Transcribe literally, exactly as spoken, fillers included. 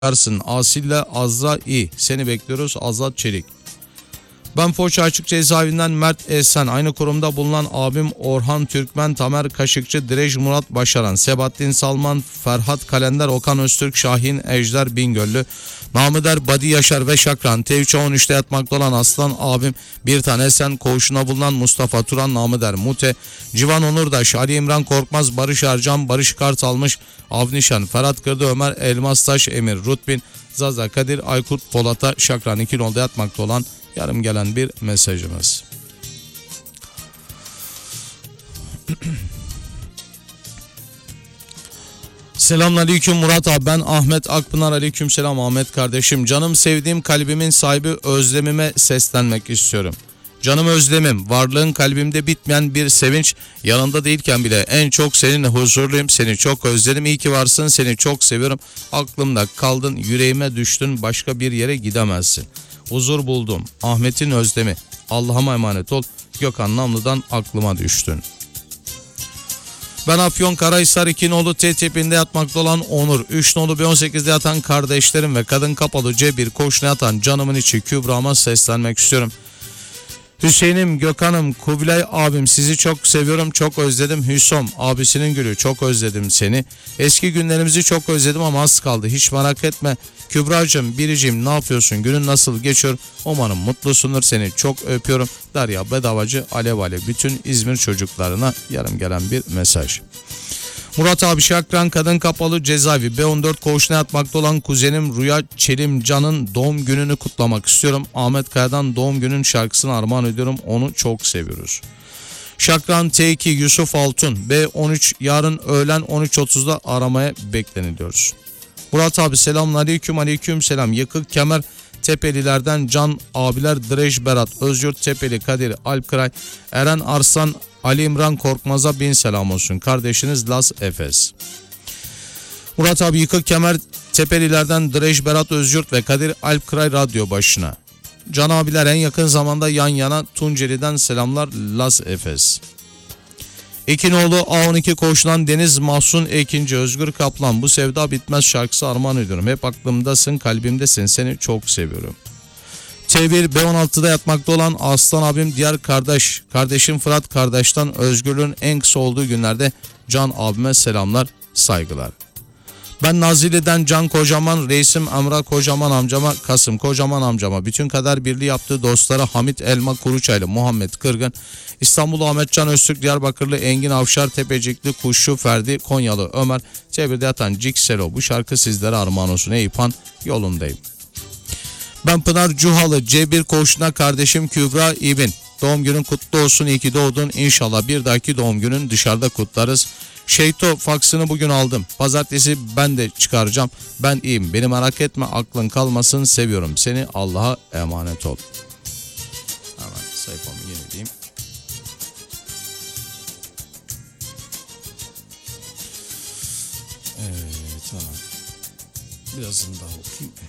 Yarsın. Asille Azra İ. Seni bekliyoruz. Azat Çelik. Ben Foça Açık Cezaevinden Mert Esen. Aynı kurumda bulunan abim Orhan Türkmen, Tamer Kaşıkçı, Direj Murat Başaran, Sebahattin Salman, Ferhat Kalender, Okan Öztürk, Şahin Ejder Bingöllü, Namıder Badi Yaşar ve Şakran. T üç on üçte yatmakta olan Aslan abim, bir tane Esen koğuşuna bulunan Mustafa Turan, Namıder Mute, Civan Onurdaş, Ali İmran Korkmaz, Barış Ercan, Barış Kartalmış, Avnişan, Ferhat Kırdı, Ömer Elmastaş, Emir Rutbin, Zaza Kadir, Aykut Polat'a, Şakran iki nolda yatmakta olan yarım gelen bir mesajımız. Selamünaleyküm Murat abi, ben Ahmet Akpınar. Aleykümselam Ahmet kardeşim. Canım sevdiğim kalbimin sahibi Özlemime seslenmek istiyorum. Canım Özlemim, varlığın kalbimde bitmeyen bir sevinç, yanında değilken bile en çok seninle huzurluyum. Seni çok özledim, iyi ki varsın, seni çok seviyorum. Aklımda kaldın, yüreğime düştün, başka bir yere gidemezsin. Huzur buldum, Ahmet'in özlemi. Allah'ıma emanet ol. Gökhan Namlı'dan aklıma düştün. Ben Afyonkarahisar iki nolu T tipinde yatmakta olan Onur, üç nolu B on sekizde yatan kardeşlerim ve kadın kapalı C bir koğuşuna yatan canımın içi Kübra'ma seslenmek istiyorum. Hüseyin'im, Gökhan'ım, Kubilay abim, sizi çok seviyorum, çok özledim. Hüsom, abisinin gülü, çok özledim seni. Eski günlerimizi çok özledim ama az kaldı, hiç merak etme. Kübra'cığım, biricim, ne yapıyorsun, günün nasıl geçiyor? Umarım mutlusundur, seni çok öpüyorum. Derya Bedavacı, Alev Alev, bütün İzmir çocuklarına yarım gelen bir mesaj. Murat abi, Şakran kadın kapalı cezaevi B on dört koğuşuna yatmakta olan kuzenim Rüya Çelimcan'ın doğum gününü kutlamak istiyorum. Ahmet Kaya'dan doğum günün şarkısını armağan ediyorum. Onu çok seviyoruz. Şakran T iki Yusuf Altun B on üç yarın öğlen on üç otuzda aramaya bekleniliyoruz. Murat abi, selamünaleyküm. Aleyküm selam. Yıkık Kemer Tepelilerden Can abiler, Direj Berat, Özyurt Tepeli, Kadir Alpkıray, Eren Arslan, Ali İmran Korkmaz'a bin selam olsun. Kardeşiniz Las Efes. Murat abi, Yıkık Kemer Tepelilerden Direj Berat, Özyurt ve Kadir Alpkıray radyo başına. Can abiler en yakın zamanda yan yana, Tunceli'den selamlar, Las Efes. Ekinoğlu A on iki koğuşundan Deniz Mahsun ikinci Özgür Kaplan, bu sevda bitmez şarkısı armağan ediyorum. Hep aklımdasın, kalbimdesin, seni çok seviyorum. T bir B on altıda yatmakta olan Aslan abim, diğer kardeş, kardeşim Fırat kardeşten özgürlüğün en kısa olduğu günlerde Can abime selamlar, saygılar. Ben Nazilli'den Can Kocaman, reisim Emrah Kocaman amcama, Kasım Kocaman amcama, bütün kader birliği yaptığı dostlara Hamit Elma Kuruçaylı, Muhammed Kırgın, İstanbul Ahmetcan Öztürk, Diyarbakırlı Engin Avşar, Tepecikli Kuşçu Ferdi, Konyalı Ömer, T birde yatan Cikselo, bu şarkı sizlere armağan olsun. Eyüphan yolundayım. Ben Pınar Cuhalı C bir koğuşuna kardeşim Kübra İbin. Doğum günün kutlu olsun, iyi ki doğdun. İnşallah bir dahaki doğum günün dışarıda kutlarız. Şeyto faksını bugün aldım. Pazartesi ben de çıkaracağım. Ben iyiyim, beni merak etme, aklın kalmasın, seviyorum seni, Allah'a emanet ol. Hemen sayfamı yenileyim. Evet, tamam. Birazını daha okuyayım.